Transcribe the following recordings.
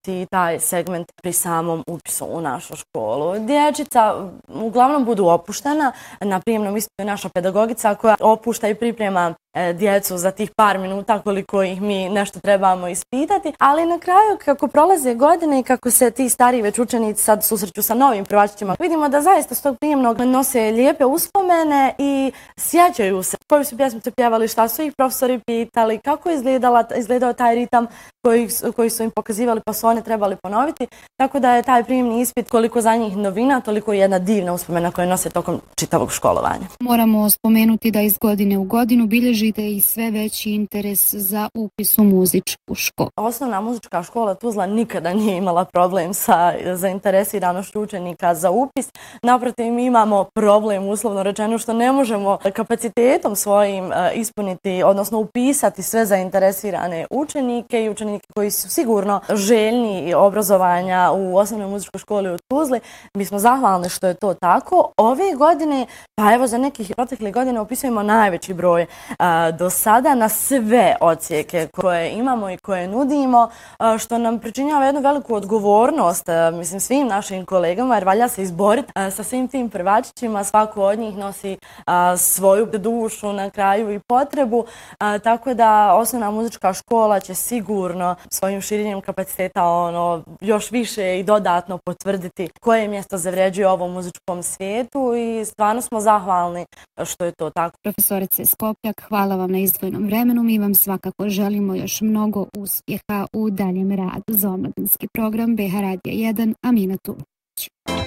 i taj segment pri samom upisu u našu školu. Dječica uglavnom budu opuštena, na prijemnom ispitu je naša pedagogica koja opušta i priprema djecu za tih par minuta koliko ih mi nešto trebamo ispitati, ali na kraju kako prolaze godine i kako se ti stariji već učenici sad susreću sa novim prvačićima, vidimo da zaista s tog prijemnog nose lijepe uspomene i sjećaju se koju su pjesmice pjevali, šta su ih profesori pitali, kako je izgledao taj ritam koji su im pokazivali pa su one trebali ponoviti, tako da je taj prijemni ispit koliko za njih novina, toliko jedna divna uspomena koju nose tokom čitavog školovanja. Moramo spomenuti da iz godine u godinu bilježite i sve veći interes za upis u muzičku školu. Osnovna muzička škola Tuzla nikada nije imala problem sa zainteresiranošću učenika za upis. Naprotiv, mi imamo problem, uslovno rečeno, što ne možemo kapacitetom svojim ispuniti, odnosno upisati sve zainteresirane učenike i učenike koji su sigurno željni obrazovanja u osnovnoj muzičkoj školi u Tuzli. Mi smo zahvalni što je to tako. Ove godine, pa evo za nekih proteklih godina upisujemo najveći broj do sada na sve odsjeke koje imamo i koje nudimo, što nam pričinjava jednu veliku odgovornost, mislim, svim našim kolegama, jer valja se izboriti sa svim tim prvačićima, svako od njih nosi svoju dušu na kraju i potrebu, tako da osnovna muzička škola će sigurno svojim širenjem kapaciteta još više i dodatno potvrditi koje mjesto zavređuje ovom muzičkom svijetu i stvarno smo zahvalni što je to tako. Profesorice Skopljak, hvala vam na izdvojenom vremenu. Mi vam svakako želimo još mnogo uspjeha u daljem radu za omladinski program BH Radija 1. Amina Tulović.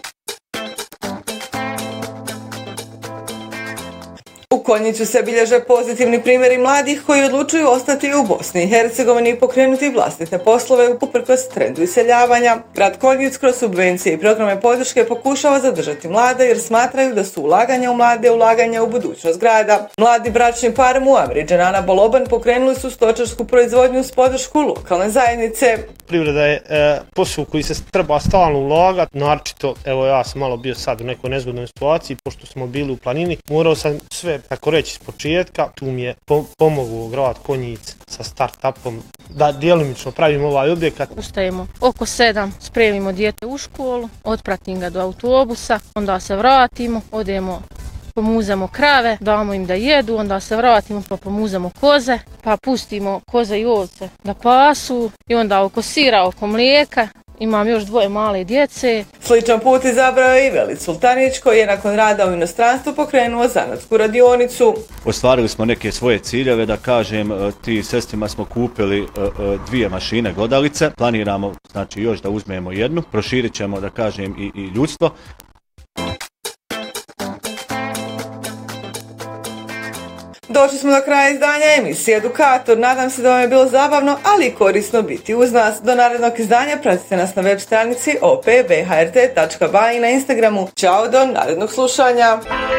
U Konjiću se bilježe pozitivni primjeri mladih koji odlučuju ostati u Bosni i Hercegovini i pokrenuti vlastite poslove uprkos trendu iseljavanja. Grad Konjic kroz subvencije i programe podrške pokušava zadržati mlade jer smatraju da su ulaganja u mlade ulaganja u budućnost grada. Mladi bračni par Muamir i Dženana Boloban pokrenuli su stočarsku proizvodnju uz podršku lokalne zajednice. Privreda je posao koji se treba stalno ulagati, naročito, evo ja sam malo bio sad u nekoj nezgodnoj situaciji, pošto smo bili u planini, morao sam sve, tako reći, s početka, tu mi je pomogao grad Konjic sa start-upom da djelimično pravimo ovaj objekat. Ustajemo oko 7, spremimo dijete u školu, otpratim ga do autobusa, onda se vratimo, odemo, pomuzamo krave, damo im da jedu, onda se vratimo pa pomuzamo koze, pa pustimo koze i ovce da pasu i onda oko sira, oko mlijeka. Imam još 2 male djece. Sličan put izabrao je i Velit Sultanić koji je nakon rada u inostranstvu pokrenuo zanatsku radionicu. Ostvarili smo neke svoje ciljeve, da kažem, ti sestrima smo kupili 2 mašine glodalice. Planiramo znači još da uzmemo jednu, proširit ćemo da kažem i ljudstvo. Došli smo do kraja izdanja emisije Edukator. Nadam se da vam je bilo zabavno, ali i korisno biti uz nas. Do narednog izdanja pratite nas na web stranici opbhrt.ba i na Instagramu. Ćao, do narednog slušanja.